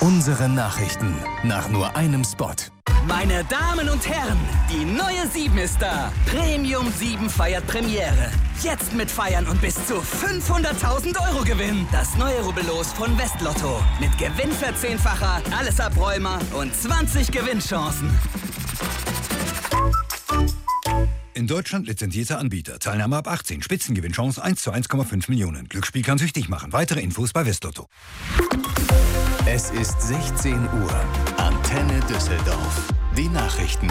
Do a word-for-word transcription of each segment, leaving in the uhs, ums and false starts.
Unsere Nachrichten nach nur einem Spot. Meine Damen und Herren, die neue sieben ist da. Premium sieben feiert Premiere. Jetzt mit Feiern und bis zu fünfhunderttausend Euro Gewinn. Das neue Rubbellos von Westlotto. Mit Gewinnverzehnfacher, alles Abräumer und zwanzig Gewinnchancen. In Deutschland lizenzierter Anbieter. Teilnahme ab achtzehn. Spitzengewinnchance eins zu eins Komma fünf Millionen. Glücksspiel kann süchtig machen. Weitere Infos bei Westlotto. Es ist sechzehn Uhr. Antenne Düsseldorf. Die Nachrichten.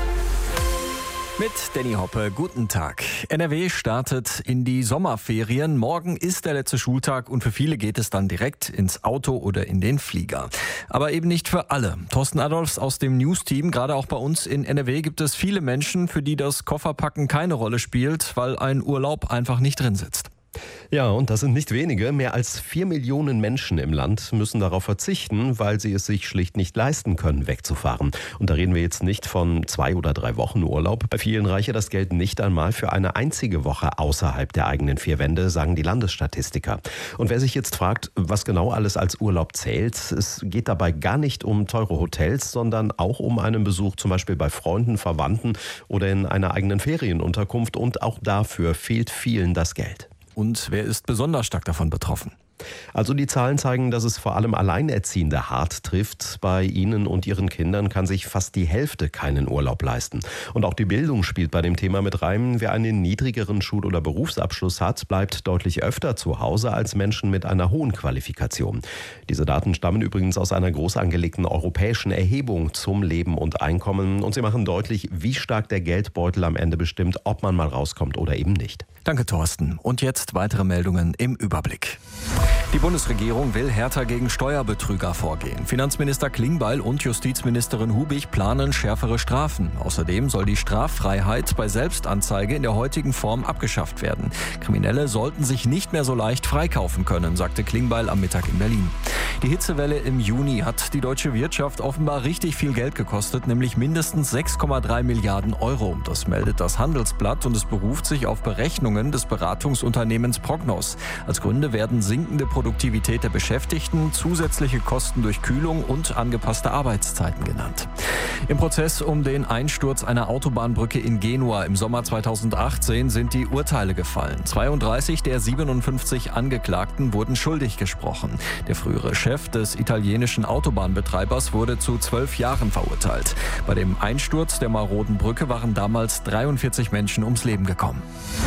Mit Danny Hoppe, guten Tag. N R W startet in die Sommerferien. Morgen ist der letzte Schultag und für viele geht es dann direkt ins Auto oder in den Flieger. Aber eben nicht für alle. Thorsten Adolfs aus dem News-Team, gerade auch bei uns in N R W gibt es viele Menschen, für die das Kofferpacken keine Rolle spielt, weil ein Urlaub einfach nicht drin sitzt. Ja, und das sind nicht wenige. Mehr als vier Millionen Menschen im Land müssen darauf verzichten, weil sie es sich schlicht nicht leisten können, wegzufahren. Und da reden wir jetzt nicht von zwei oder drei Wochen Urlaub. Bei vielen reiche das Geld nicht einmal für eine einzige Woche außerhalb der eigenen vier Wände, sagen die Landesstatistiker. Und wer sich jetzt fragt, was genau alles als Urlaub zählt, es geht dabei gar nicht um teure Hotels, sondern auch um einen Besuch zum Beispiel bei Freunden, Verwandten oder in einer eigenen Ferienunterkunft. Und auch dafür fehlt vielen das Geld. Und wer ist besonders stark davon betroffen? Also die Zahlen zeigen, dass es vor allem Alleinerziehende hart trifft. Bei ihnen und ihren Kindern kann sich fast die Hälfte keinen Urlaub leisten. Und auch die Bildung spielt bei dem Thema mit rein. Wer einen niedrigeren Schul- oder Berufsabschluss hat, bleibt deutlich öfter zu Hause als Menschen mit einer hohen Qualifikation. Diese Daten stammen übrigens aus einer groß angelegten europäischen Erhebung zum Leben und Einkommen. Und sie machen deutlich, wie stark der Geldbeutel am Ende bestimmt, ob man mal rauskommt oder eben nicht. Danke, Thorsten. Und jetzt weitere Meldungen im Überblick. Die Bundesregierung will härter gegen Steuerbetrüger vorgehen. Finanzminister Klingbeil und Justizministerin Hubig planen schärfere Strafen. Außerdem soll die Straffreiheit bei Selbstanzeige in der heutigen Form abgeschafft werden. Kriminelle sollten sich nicht mehr so leicht freikaufen können, sagte Klingbeil am Mittag in Berlin. Die Hitzewelle im Juni hat die deutsche Wirtschaft offenbar richtig viel Geld gekostet, nämlich mindestens sechs Komma drei Milliarden Euro. Das meldet das Handelsblatt und es beruft sich auf Berechnungen des Beratungsunternehmens Prognos. Als Gründe werden sinkende Produktivität der Beschäftigten, zusätzliche Kosten durch Kühlung und angepasste Arbeitszeiten genannt. Im Prozess um den Einsturz einer Autobahnbrücke in Genua im Sommer zweitausendachtzehn sind die Urteile gefallen. zweiunddreißig der siebenundfünfzig Angeklagten wurden schuldig gesprochen. Der frühere Chef des italienischen Autobahnbetreibers wurde zu zwölf Jahren verurteilt. Bei dem Einsturz der maroden Brücke waren damals dreiundvierzig Menschen ums Leben gekommen.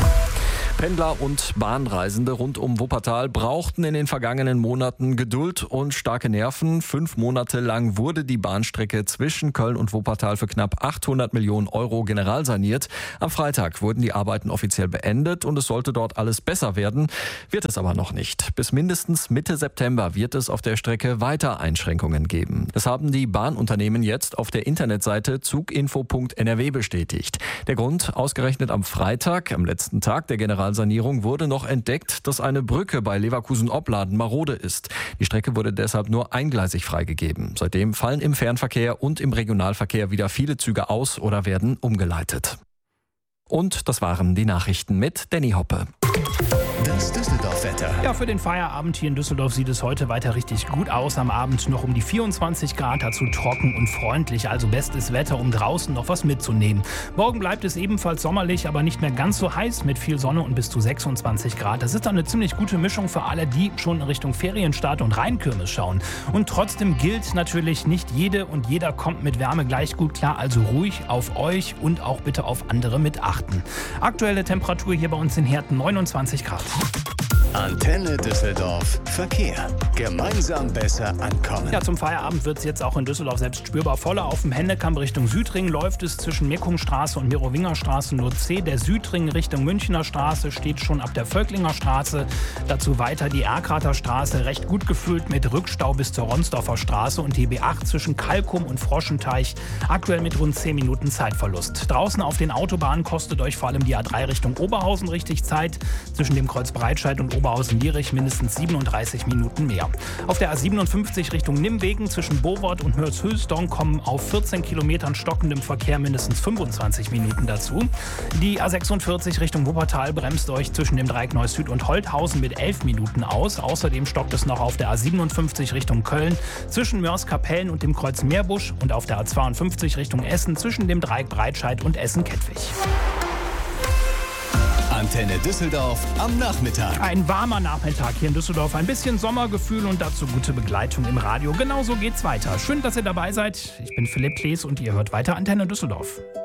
Pendler und Bahnreisende rund um Wuppertal brauchten in den vergangenen Monaten Geduld und starke Nerven. Fünf Monate lang wurde die Bahnstrecke zwischen Köln und Wuppertal für knapp achthundert Millionen Euro generalsaniert. Am Freitag wurden die Arbeiten offiziell beendet und es sollte dort alles besser werden. Wird es aber noch nicht. Bis mindestens Mitte September wird es auf der Strecke weiter Einschränkungen geben. Das haben die Bahnunternehmen jetzt auf der Internetseite zuginfo punkt n r w bestätigt. Der Grund, ausgerechnet am Freitag, am letzten Tag der Generalsanierung, Sanierung wurde noch entdeckt, dass eine Brücke bei Leverkusen-Opladen marode ist. Die Strecke wurde deshalb nur eingleisig freigegeben. Seitdem fallen im Fernverkehr und im Regionalverkehr wieder viele Züge aus oder werden umgeleitet. Und das waren die Nachrichten mit Danny Hoppe. Das Düsseldorf-Wetter. Ja, für den Feierabend hier in Düsseldorf sieht es heute weiter richtig gut aus. Am Abend noch um die vierundzwanzig Grad, dazu trocken und freundlich. Also bestes Wetter, um draußen noch was mitzunehmen. Morgen bleibt es ebenfalls sommerlich, aber nicht mehr ganz so heiß mit viel Sonne und bis zu sechsundzwanzig Grad. Das ist dann eine ziemlich gute Mischung für alle, die schon in Richtung Ferienstart und Rheinkirmes schauen. Und trotzdem gilt natürlich, nicht jede und jeder kommt mit Wärme gleich gut klar. Also ruhig auf euch und auch bitte auf andere mit achten. Aktuelle Temperatur hier bei uns in Herten neunundzwanzig Grad. Antenne Düsseldorf Verkehr. Gemeinsam besser ankommen. Ja, zum Feierabend wird es jetzt auch in Düsseldorf selbst spürbar voller. Auf dem Händekamp Richtung Südring läuft es zwischen Mirkumstraße und Merowingerstraße nur zäh. Der Südring Richtung Münchner Straße steht schon ab der Völklinger Straße. Dazu weiter die Erkrater Straße, recht gut gefüllt mit Rückstau bis zur Ronsdorfer Straße und die B acht zwischen Kalkum und Froschenteich. Aktuell mit rund zehn Minuten Zeitverlust. Draußen auf den Autobahnen kostet euch vor allem die A drei Richtung Oberhausen richtig Zeit. Zwischen dem Kreuz Breitscheid und Oberhausen-Lierich mindestens siebenunddreißig Minuten mehr. Verkehr. Auf der A siebenundfünfzig Richtung Nimwegen zwischen Bovard und Mörs-Hülsdorf kommen auf vierzehn Kilometern stockendem Verkehr mindestens fünfundzwanzig Minuten dazu. Die A sechsundvierzig Richtung Wuppertal bremst euch zwischen dem Dreieck Neuss Süd und Holthausen mit elf Minuten aus. Außerdem stockt es noch auf der A siebenundfünfzig Richtung Köln zwischen Mörs-Kapellen und dem Kreuz Meerbusch und auf der A zweiundfünfzig Richtung Essen zwischen dem Dreieck Breitscheid und Essen-Kettwig. Antenne Düsseldorf am Nachmittag. Ein warmer Nachmittag hier in Düsseldorf, ein bisschen Sommergefühl und dazu gute Begleitung im Radio. Genauso geht's weiter. Schön, dass ihr dabei seid. Ich bin Philipp Klees und ihr hört weiter Antenne Düsseldorf.